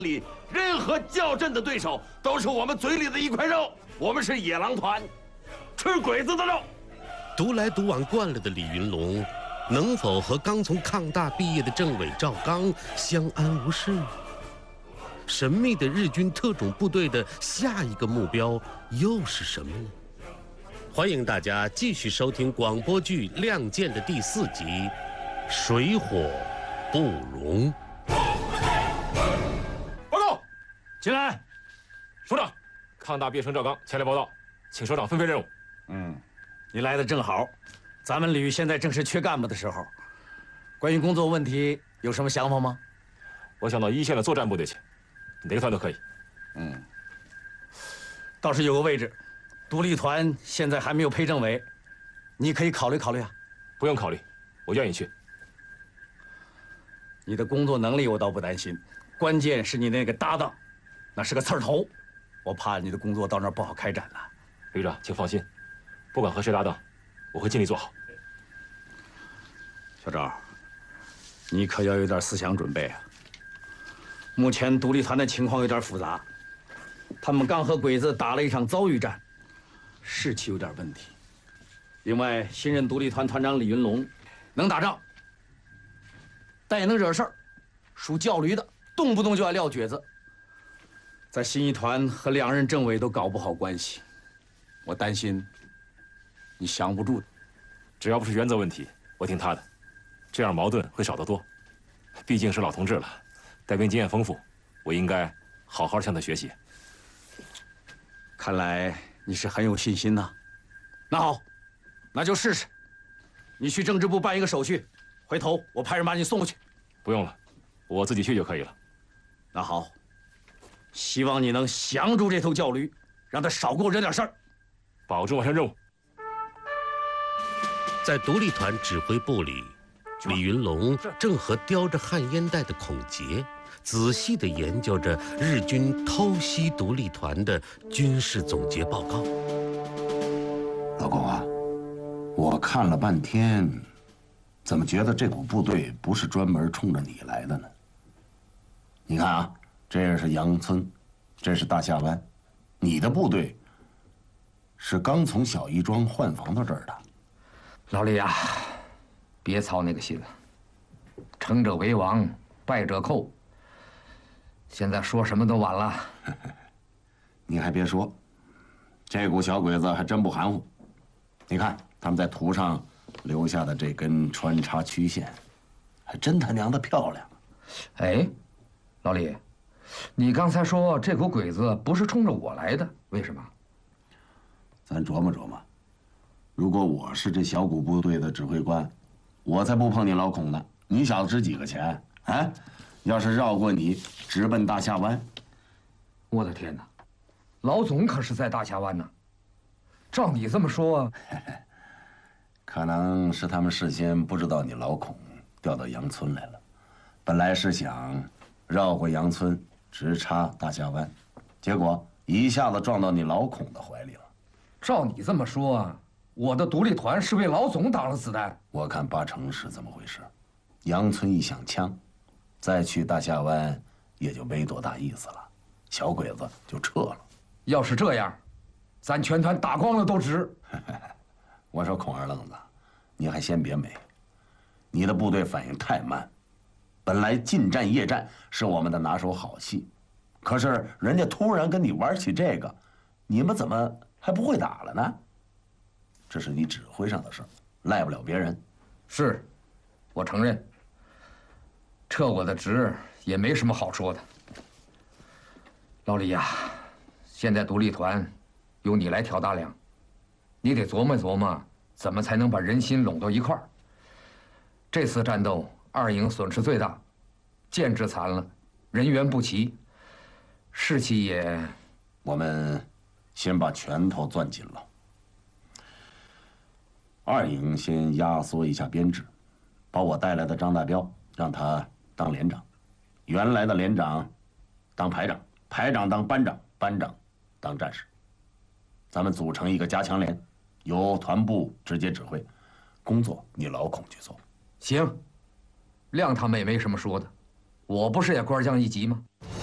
里任何较真的对手都是我们嘴里的一块肉。我们是野狼团，吃鬼子的肉。 独来独往惯了的李云龙，能否和刚从抗大毕业的政委赵刚相安无事？神秘的日军特种部队的下一个目标又是什么呢？欢迎大家继续收听广播剧《亮剑》的第4集《水火不容》。 报告，进来。首长，抗大毕业生赵刚前来报道，请首长分配任务。 你来的正好，咱们旅现在正是缺干部的时候。关于工作问题有什么想法吗？ 我想到一线的作战部队去，哪个团都可以。 倒是有个位置，独立团现在还没有配政委，你可以考虑考虑啊。 不用考虑，我愿意去。 你的工作能力我倒不担心，关键是你那个搭档，那是个刺儿头，我怕你的工作到那儿不好开展了。 旅长，请放心，不管和谁搭档，我会尽力做好。 小赵，你可要有点思想准备啊。目前独立团的情况有点复杂，他们刚和鬼子打了一场遭遇战，士气有点问题。另外，新任独立团团长李云龙能打仗，但也能惹事儿，属叫驴的，动不动就爱撂蹶子。在新一团和2任政委都搞不好关系，我担心你降不住。 只要不是原则问题，我听他的，这样矛盾会少得多。毕竟是老同志了，带兵经验丰富，我应该好好向他学习。 看来你是很有信心呐。那好，那就试试。你去政治部办一个手续，回头我派人把你送过去。 不用了，我自己去就可以了。 那好，希望你能降住这头叫驴，让他少给我惹点事儿。 保证完成任务。 在独立团指挥部里，李云龙正和叼着旱烟袋的孔杰仔细地研究着日军偷袭独立团的军事总结报告。 老公啊，我看了半天，怎么觉得这股部队不是专门冲着你来的呢？你看啊，这是杨村，这是大下湾，你的部队是刚从小义庄换防到这儿的。 老李呀，别操那个心了。成者为王，败者寇。现在说什么都晚了。 你还别说，这股小鬼子还真不含糊。你看他们在图上留下的这根穿插曲线，还真他娘的漂亮。 哎，老李，你刚才说这股鬼子不是冲着我来的，为什么？ 咱琢磨琢磨，如果我是这小股部队的指挥官，我才不碰你老孔呢。你小子值几个钱啊？要是绕过你，直奔大下湾。 我的天哪，老总可是在大下湾呢。照你这么说， 可能是他们事先不知道你老孔调到杨村来了，本来是想绕过杨村，直插大下湾，结果一下子撞到你老孔的怀里了。 照你这么说，我的独立团是为老总挡了子弹。 我看八成是这么回事。杨村一响枪，再去大下湾也就没多大意思了，小鬼子就撤了。 要是这样，咱全团打光了都值。 我说孔二愣子，你还先别美，你的部队反应太慢。本来近战夜战是我们的拿手好戏，可是人家突然跟你玩起这个，你们怎么还不会打了呢？这是你指挥上的事儿，赖不了别人。 是，我承认，撤我的职也没什么好说的。老李呀，现在独立团由你来挑大梁，你得琢磨琢磨，怎么才能把人心拢到一块儿。这次战斗，2营损失最大，建制残了，人员不齐，士气也…… 我们先把拳头攥紧了。2营先压缩一下编制，把我带来的张大彪让他当连长，原来的连长当排长，排长当班长，班长当战士。咱们组成一个加强连，由团部直接指挥，工作你老孔去做。 行，亮他们也没什么说的，我不是也官降1级吗？